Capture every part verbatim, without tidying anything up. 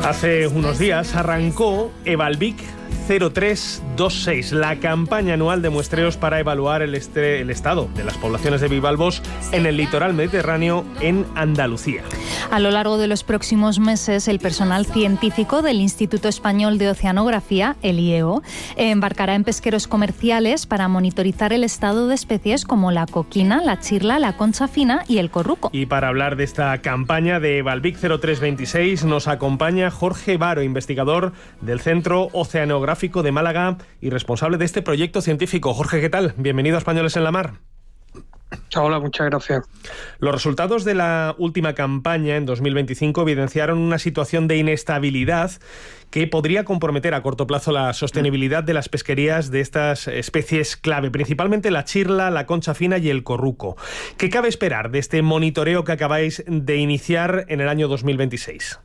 Hace unos días arrancó Evalvic cero tres dos seis, la campaña anual de muestreos para evaluar el, este, el estado de las poblaciones de bivalvos en el litoral mediterráneo en Andalucía. A lo largo de los próximos meses, el personal científico del Instituto Español de Oceanografía, el I E O, embarcará en pesqueros comerciales para monitorizar el estado de especies como la coquina, la chirla, la concha fina y el corruco. Y para hablar de esta campaña de Evalvic cero tres veintiséis nos acompaña Jorge Varo, investigador del Centro Oceanográfico de Málaga y responsable de este proyecto científico. Jorge, ¿qué tal? Bienvenido a Españoles en la Mar. Hola, muchas gracias. Los resultados de la última campaña en dos mil veinticinco evidenciaron una situación de inestabilidad que podría comprometer a corto plazo la sostenibilidad de las pesquerías de estas especies clave, principalmente la chirla, la concha fina y el corruco. ¿Qué cabe esperar de este monitoreo que acabáis de iniciar en el año dos mil veintiséis?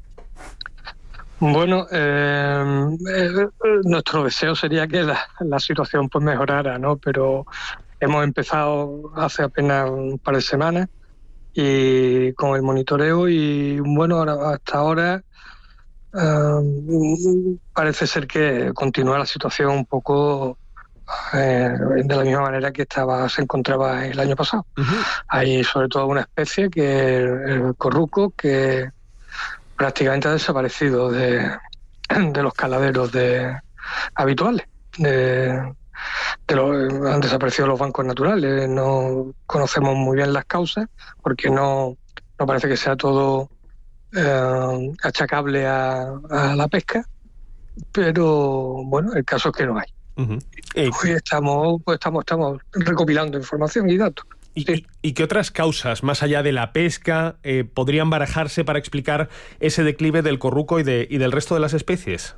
Bueno, eh, eh, nuestro deseo sería que la, la situación pues mejorara, ¿no? Pero hemos empezado hace apenas un par de semanas y con el monitoreo y bueno, ahora, hasta ahora eh, parece ser que continúa la situación un poco eh, de la misma manera que estaba se encontraba el año pasado. Uh-huh. Hay sobre todo una especie que es el corruco que prácticamente ha desaparecido de, de los caladeros de, habituales. De, de los, han desaparecido los bancos naturales. No conocemos muy bien las causas porque no, no parece que sea todo eh, achacable a, a la pesca, pero bueno, el caso es que no hay. Uh-huh. Eh, Hoy estamos, pues estamos, estamos recopilando información y datos. ¿Y, sí. ¿Y qué otras causas, más allá de la pesca, eh, podrían barajarse para explicar ese declive del corruco y, de, y del resto de las especies?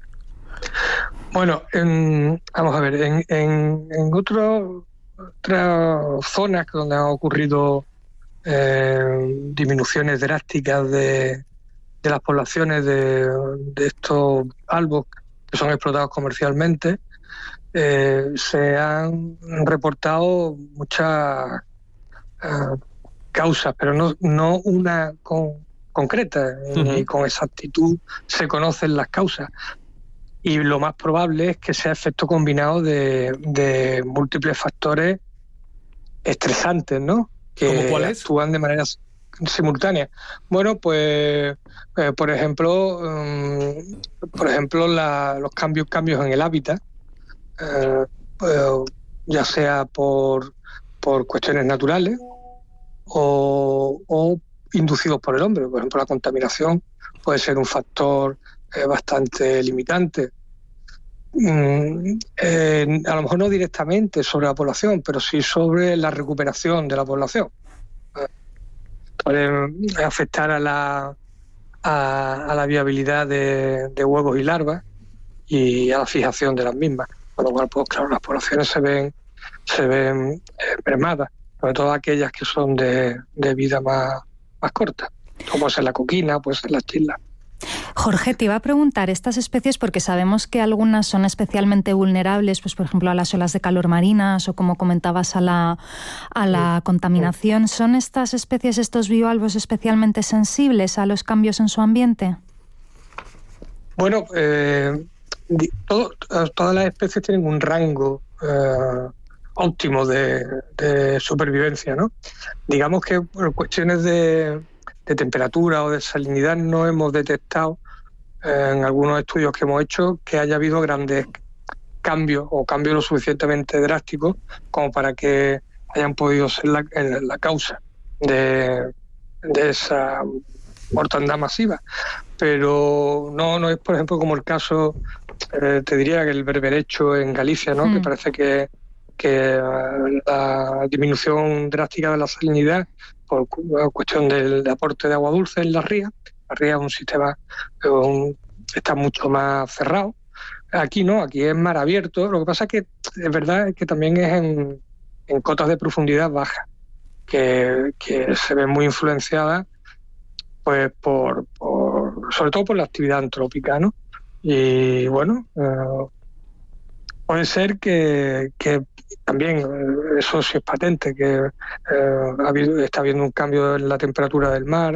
Bueno, en, vamos a ver, en, en, en otro, otras zonas donde han ocurrido eh, disminuciones drásticas de, de las poblaciones de, de estos albos que son explotados comercialmente, Eh, se han reportado muchas uh, causas, pero no, no una con, concreta, uh-huh. ni con exactitud se conocen las causas. Y lo más probable es que sea efecto combinado de, de múltiples factores estresantes, ¿no? Que ¿Cómo cuáles? Actúan de manera simultánea. Bueno, pues, eh, por ejemplo, um, por ejemplo, la, los cambios, cambios en el hábitat. Eh, pues, ya sea por, por cuestiones naturales o, o inducidos por el hombre. Por ejemplo, la contaminación puede ser un factor eh, bastante limitante. Mm, eh, a lo mejor no directamente sobre la población, pero sí sobre la recuperación de la población. Eh, puede afectar a la, a, a la viabilidad de, de huevos y larvas y a la fijación de las mismas. Con lo cual, pues claro, las poblaciones se ven se ven eh, mermadas, sobre todo aquellas que son de, de vida más, más corta, como es la coquina, pues la chirla. Jorge, te iba a preguntar, estas especies, porque sabemos que algunas son especialmente vulnerables, pues por ejemplo a las olas de calor marinas o como comentabas a la, a la contaminación, ¿son estas especies, estos bivalvos especialmente sensibles a los cambios en su ambiente? Bueno, eh... Todo, todas las especies tienen un rango eh, óptimo de, de supervivencia, ¿no? Digamos que por cuestiones de, de temperatura o de salinidad no hemos detectado eh, en algunos estudios que hemos hecho que haya habido grandes cambios o cambios lo suficientemente drásticos como para que hayan podido ser la, la causa de, de esa mortandad masiva. Pero no, no es, por ejemplo, como el caso... Eh, te diría que el berberecho en Galicia, ¿no? Mm. Que parece que, que la disminución drástica de la salinidad por cuestión del aporte de agua dulce en las rías. La ría es un sistema un, está mucho más cerrado. Aquí no, aquí es mar abierto. Lo que pasa es que es verdad que también es en, en cotas de profundidad bajas, que, que se ven muy influenciadas pues por, por sobre todo por la actividad antrópica, ¿no? Y bueno, eh, puede ser que, que también, eh, eso sí es patente, que eh, ha habido, está habiendo un cambio en la temperatura del mar,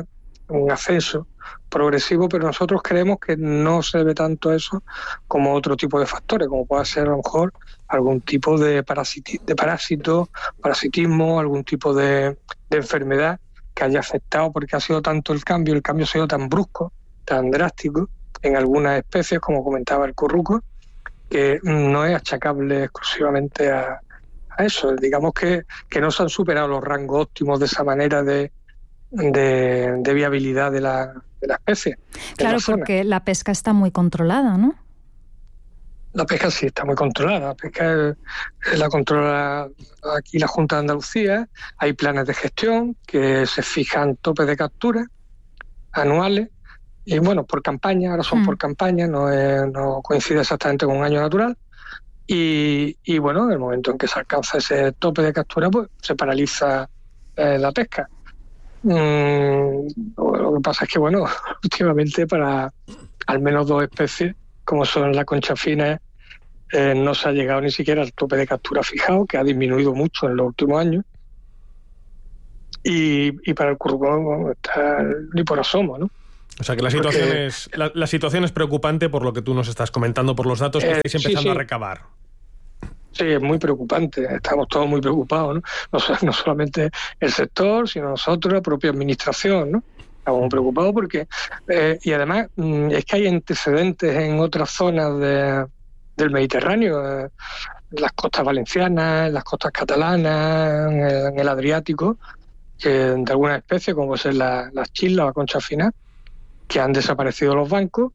un ascenso progresivo, pero nosotros creemos que no se debe tanto a eso como otro tipo de factores, como puede ser a lo mejor algún tipo de, parasiti de parásito, parasitismo, algún tipo de, de enfermedad que haya afectado, porque ha sido tanto el cambio, el cambio ha sido tan brusco, tan drástico en algunas especies, como comentaba el curruco, que no es achacable exclusivamente a, a eso. Digamos que, que no se han superado los rangos óptimos de esa manera de, de, de viabilidad de la, de la especie. Claro, la porque la pesca está muy controlada, ¿no? La pesca sí está muy controlada. La pesca eh, la controla aquí la Junta de Andalucía. Hay planes de gestión que se fijan topes de captura anuales. Y bueno, por campaña, ahora son mm. por campaña, no, es, no coincide exactamente con un año natural. Y, y bueno, en el momento en que se alcanza ese tope de captura, pues se paraliza eh, la pesca. Mm, lo que pasa es que, bueno, últimamente para al menos dos especies, como son la concha fina, eh, no se ha llegado ni siquiera al tope de captura fijado, que ha disminuido mucho en los últimos años. Y, y para el currucón, bueno, está ni por asomo, ¿no? O sea que la situación, Porque, es, la, la situación es preocupante por lo que tú nos estás comentando, por los datos que eh, estáis empezando sí, sí. a recabar. Sí, es muy preocupante. Estamos todos muy preocupados, ¿no? No, no solamente el sector, sino nosotros, la propia administración, ¿no? Estamos muy preocupados porque... Eh, y además es que hay antecedentes en otras zonas de, del Mediterráneo, eh, en las costas valencianas, en las costas catalanas, en el, en el Adriático, que de algunas especies, como puede ser la, las chislas o la concha fina, que han desaparecido los bancos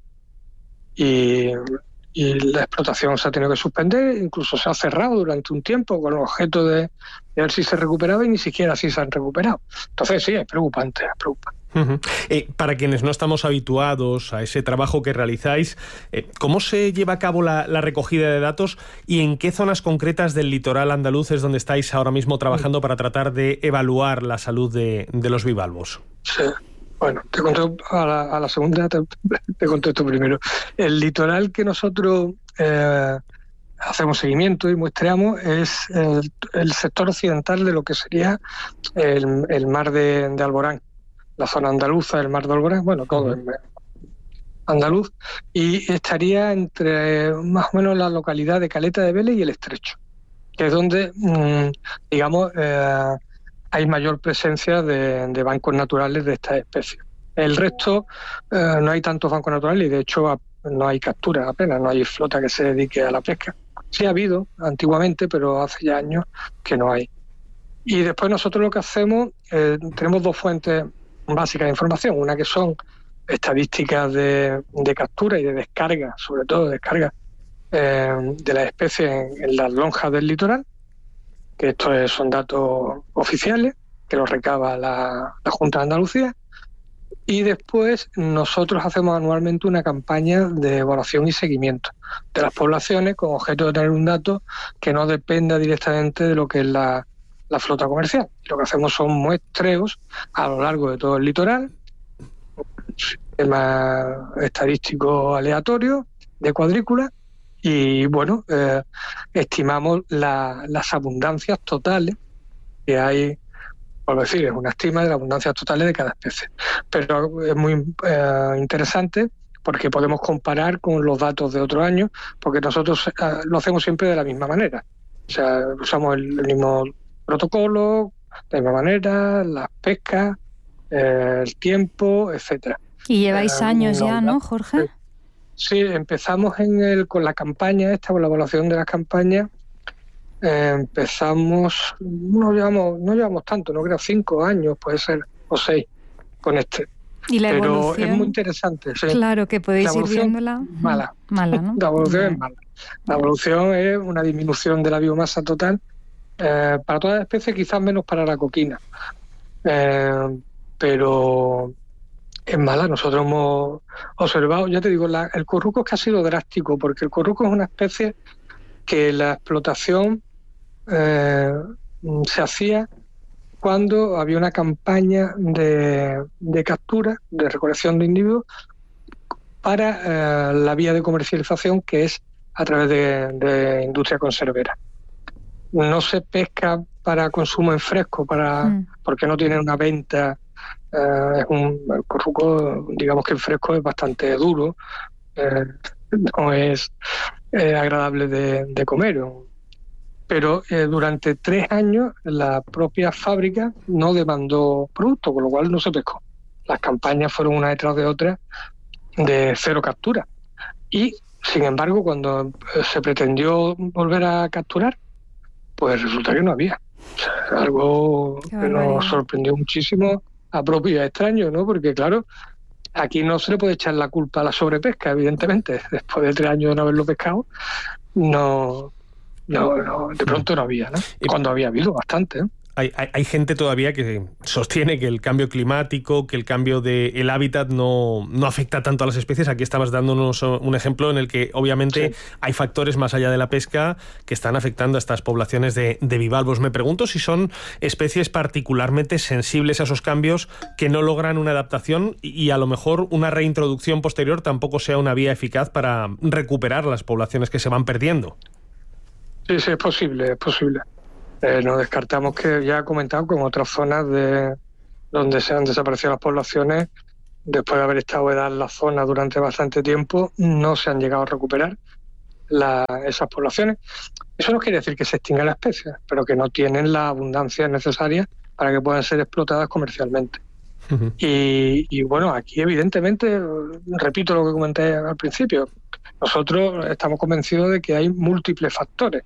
y, y la explotación se ha tenido que suspender, incluso se ha cerrado durante un tiempo con el objeto de, de ver si se recuperaba y ni siquiera así se han recuperado. Entonces sí, es preocupante, es preocupante. Uh-huh. eh, para quienes no estamos habituados a ese trabajo que realizáis, eh, ¿cómo se lleva a cabo la, la recogida de datos y en qué zonas concretas del litoral andaluz es donde estáis ahora mismo trabajando uh-huh. para tratar de evaluar la salud de, de los bivalvos? Sí. Bueno, te contesto a la, a la segunda, te, te contesto primero. El litoral que nosotros eh, hacemos seguimiento y muestreamos es el, el sector occidental de lo que sería el, el mar de, de Alborán, la zona andaluza del mar de Alborán, bueno, todo el andaluz, y estaría entre más o menos la localidad de Caleta de Vélez y el Estrecho, que es donde, mmm, digamos... Eh, hay mayor presencia de, de bancos naturales de estas especies. El resto eh, no hay tantos bancos naturales y de hecho a, no hay captura apenas, no hay flota que se dedique a la pesca. Sí ha habido antiguamente, pero hace ya años que no hay. Y después nosotros lo que hacemos, eh, tenemos dos fuentes básicas de información, una que son estadísticas de, de captura y de descarga, sobre todo de descarga eh, de las especies en, en las lonjas del litoral, que estos son datos oficiales, que los recaba la, la Junta de Andalucía, y después nosotros hacemos anualmente una campaña de evaluación y seguimiento de las poblaciones con objeto de tener un dato que no dependa directamente de lo que es la, la flota comercial. Lo que hacemos son muestreos a lo largo de todo el litoral, sistema estadístico aleatorio de cuadrícula, y bueno, eh, estimamos la, las abundancias totales que hay, por decir, es una estima de las abundancias totales de cada especie. Pero es muy eh, interesante porque podemos comparar con los datos de otros años, porque nosotros eh, lo hacemos siempre de la misma manera. O sea, usamos el, el mismo protocolo, de la misma manera, las pescas, eh, el tiempo, etcétera. Y lleváis eh, años no, ya, ¿no, Jorge? Sí, empezamos en el, con la campaña esta, con la evaluación de las campañas. Eh, empezamos, no llevamos, no llevamos tanto, no creo, cinco años, puede ser, o seis, con este. ¿Y la Pero evolución? es muy interesante. Sí. Claro, que podéis ir viéndola. Mala. Mala, ¿no? La evolución es mala. La evolución es una disminución de la biomasa total, eh, para todas las especies, quizás menos para la coquina. Eh, pero... es mala. Nosotros hemos observado, ya te digo, la, el curruco es que ha sido drástico, porque el curruco es una especie que la explotación eh, se hacía cuando había una campaña de, de captura, de recolección de individuos, para eh, la vía de comercialización, que es a través de, de industria conservera. No se pesca para consumo en fresco, para mm. porque no tiene una venta eh, es un el corruco, digamos que el fresco es bastante duro, eh, no es eh, agradable de, de comer. Pero eh, durante tres años la propia fábrica no demandó producto, con lo cual no se pescó. Las campañas fueron una detrás de otra de cero captura. Y, sin embargo, cuando se pretendió volver a capturar, pues resulta que no había. O sea, algo que nos sorprendió muchísimo, a propio y a extraño, ¿no? Porque, claro, aquí no se le puede echar la culpa a la sobrepesca, evidentemente. Después de tres años de no haberlo pescado, no... No, no, de pronto no había, ¿no? Cuando había habido bastante, ¿eh? Hay, hay, hay gente todavía que sostiene que el cambio climático, que el cambio del hábitat no, no afecta tanto a las especies. Aquí estabas dándonos un ejemplo en el que obviamente sí. hay factores más allá de la pesca que están afectando a estas poblaciones de, de bivalvos. Me pregunto si son especies particularmente sensibles a esos cambios que no logran una adaptación y a lo mejor una reintroducción posterior tampoco sea una vía eficaz para recuperar las poblaciones que se van perdiendo. Sí, sí, es posible, es posible. Eh, no descartamos que ya he comentado que en otras zonas de donde se han desaparecido las poblaciones, después de haber estado en la zona durante bastante tiempo, no se han llegado a recuperar la, esas poblaciones. Eso no quiere decir que se extingan las especies, pero que no tienen la abundancia necesaria para que puedan ser explotadas comercialmente. Uh-huh. Y, y bueno, aquí evidentemente, repito lo que comenté al principio, nosotros estamos convencidos de que hay múltiples factores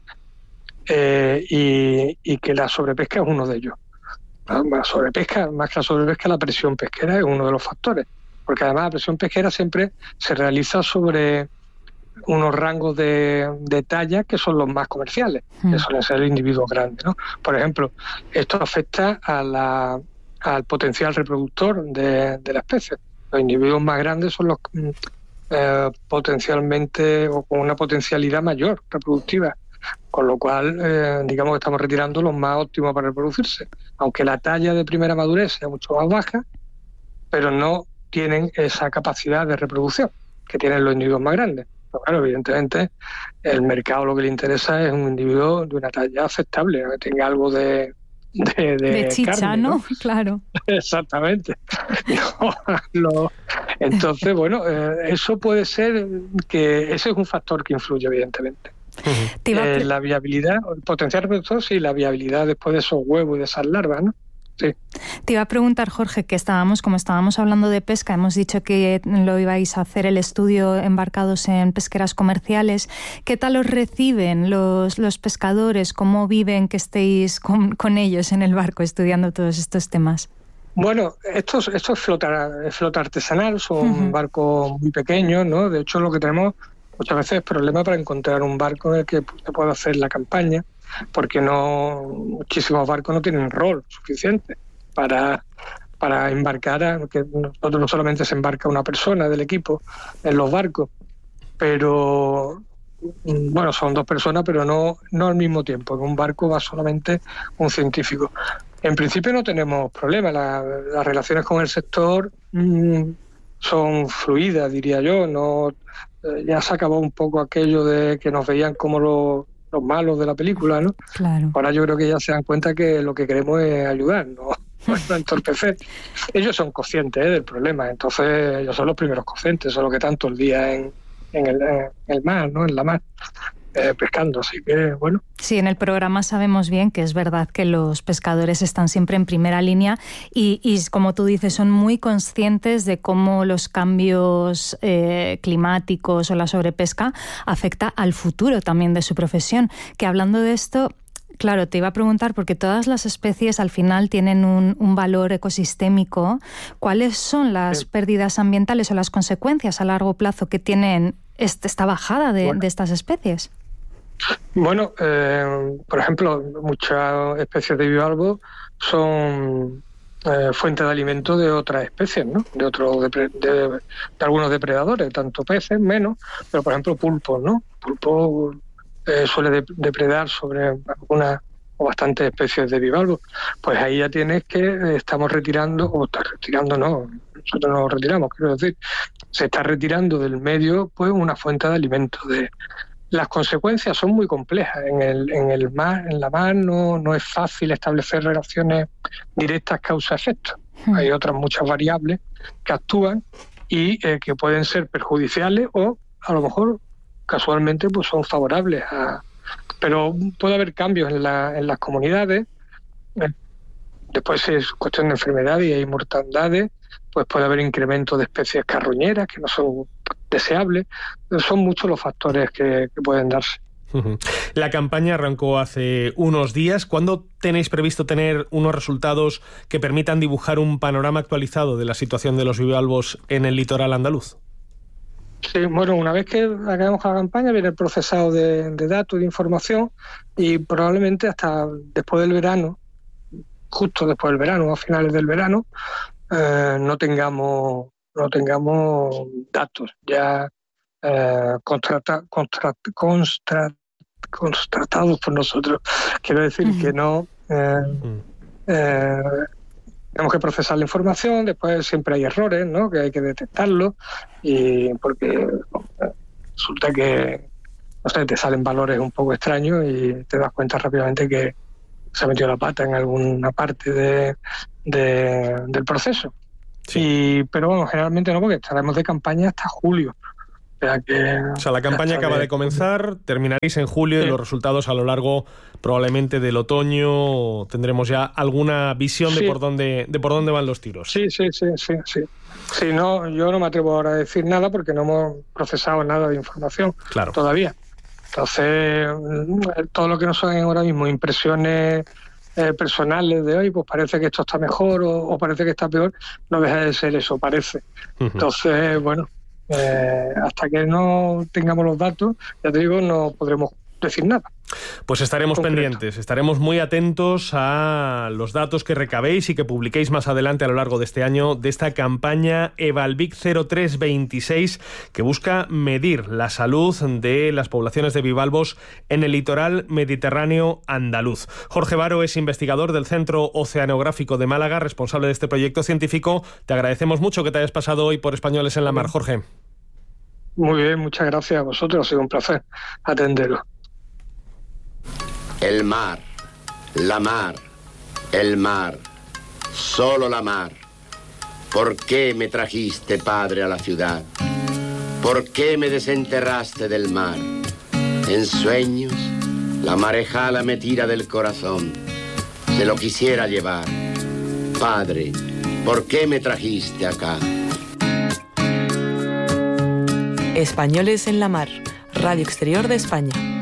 eh, y, y que la sobrepesca es uno de ellos. La sobrepesca, más que la sobrepesca, la presión pesquera es uno de los factores, porque además la presión pesquera siempre se realiza sobre unos rangos de, de talla que son los más comerciales, mm. que suelen ser individuos grandes, ¿no? Por ejemplo, esto afecta a la, al potencial reproductor de, de la especie. Los individuos más grandes son los eh, potencialmente o con una potencialidad mayor reproductiva, con lo cual eh, digamos que estamos retirando los más óptimos para reproducirse, aunque la talla de primera madurez sea mucho más baja, pero no tienen esa capacidad de reproducción que tienen los individuos más grandes. Pero claro, evidentemente el mercado lo que le interesa es un individuo de una talla aceptable, que tenga algo de de, de, de chicha, carne, ¿no? ¿no? Claro. Exactamente. No, lo, entonces, bueno, eh, eso puede ser que ese es un factor que influye, evidentemente. Uh-huh. Eh, la viabilidad, el potencial reproductor, sí, la viabilidad después de esos huevos y de esas larvas, ¿no? Sí. Te iba a preguntar, Jorge, que estábamos, como estábamos hablando de pesca, hemos dicho que lo ibais a hacer el estudio embarcados en pesqueras comerciales. ¿Qué tal os reciben los, los pescadores? ¿Cómo viven que estéis con, con ellos en el barco estudiando todos estos temas? Bueno, esto, esto es flota, es flota artesanal, son uh-huh. barcos muy pequeños, ¿no? De hecho, lo que tenemos muchas veces es problema para encontrar un barco en el que se pueda hacer la campaña, porque no muchísimos barcos no tienen rol suficiente para, para embarcar, a, que nosotros no solamente se embarca una persona del equipo en los barcos, pero bueno, son dos personas, pero no, no al mismo tiempo. En un barco va solamente un científico. En principio no tenemos problemas, la, las relaciones con el sector mmm, son fluidas, diría yo. No, eh, ya se acabó un poco aquello de que nos veían como los los malos de la película, ¿no? Claro. Ahora yo creo que ya se dan cuenta que lo que queremos es ayudar, no, no entorpecer. Ellos son conscientes ¿eh? del problema, entonces ellos son los primeros conscientes, son los que tanto el día en, en, el, en el mar, ¿no? En la mar, eh, pescando, así que bueno. Sí, en el programa sabemos bien que es verdad que los pescadores están siempre en primera línea y, y como tú dices, son muy conscientes de cómo los cambios eh, climáticos o la sobrepesca afecta al futuro también de su profesión. Que hablando de esto, claro, te iba a preguntar, porque todas las especies al final tienen un, un valor ecosistémico. ¿Cuáles son las sí. pérdidas ambientales o las consecuencias a largo plazo que tienen este, esta bajada de, bueno. de estas especies? Bueno, eh, por ejemplo, muchas especies de bivalvos son eh, fuente de alimento de otras especies, ¿no? De otros de, de, de algunos depredadores, tanto peces, menos, pero por ejemplo pulpos, ¿no? Pulpo eh, suele de, depredar sobre algunas o bastantes especies de bivalvos. Pues ahí ya tienes que estamos retirando, o está retirando, no, nosotros no lo retiramos, quiero decir, se está retirando del medio pues una fuente de alimento de las consecuencias son muy complejas. En el, en el mar, en la mar no, no es fácil establecer relaciones directas causa-efecto. Hmm. Hay otras muchas variables que actúan y eh, que pueden ser perjudiciales o a lo mejor casualmente pues son favorables a... Pero puede haber cambios en, la, en las comunidades. Después es cuestión de enfermedades y hay mortandades, pues puede haber incremento de especies carroñeras que no son deseables. Son muchos los factores que, que pueden darse. La campaña arrancó hace unos días. ¿Cuándo tenéis previsto tener unos resultados que permitan dibujar un panorama actualizado de la situación de los bivalvos en el litoral andaluz? Sí, bueno, una vez que hagamos la campaña viene el procesado de, de datos, de información, y probablemente hasta después del verano, justo después del verano, a finales del verano, eh, no tengamos no tengamos datos ya eh, contrata, contrat, constra, constatados por nosotros. Quiero decir uh-huh. que no... Eh, uh-huh. eh, tenemos que procesar la información, después siempre hay errores, ¿no? Que hay que detectarlos, y porque bueno, resulta que, no sé, te salen valores un poco extraños y te das cuenta rápidamente que se ha metido la pata en alguna parte de, de, del proceso. Sí. Y, pero bueno, generalmente no, porque estaremos de campaña hasta julio. O sea, que o sea, la campaña acaba de... de comenzar, terminaréis en julio sí. y los resultados a lo largo probablemente del otoño tendremos ya alguna visión sí. de por dónde de por dónde van los tiros. Sí, sí, sí, sí, sí. Sí, no, yo no me atrevo ahora a decir nada porque no hemos procesado nada de información claro. todavía. Entonces, todo lo que nos son ahora mismo impresiones eh, personales de hoy, pues parece que esto está mejor o, o parece que está peor, no deja de ser eso, parece. Uh-huh. Entonces, bueno, eh, hasta que no tengamos los datos, ya te digo, no podremos decir nada. Pues estaremos concreto. pendientes, estaremos muy atentos a los datos que recabéis y que publiquéis más adelante a lo largo de este año de esta campaña Evalvic cero tres veintiséis que busca medir la salud de las poblaciones de bivalvos en el litoral mediterráneo andaluz. Jorge Varo es investigador del Centro Oceanográfico de Málaga, responsable de este proyecto científico. Te agradecemos mucho que te hayas pasado hoy por Españoles en la Mar, Jorge. Muy bien, muchas gracias a vosotros, ha sido un placer atenderlo. El mar, la mar, el mar, solo la mar. ¿Por qué me trajiste, padre, a la ciudad? ¿Por qué me desenterraste del mar? En sueños, la marejada me tira del corazón. Se lo quisiera llevar. Padre, ¿por qué me trajiste acá? Españoles en la Mar, Radio Exterior de España.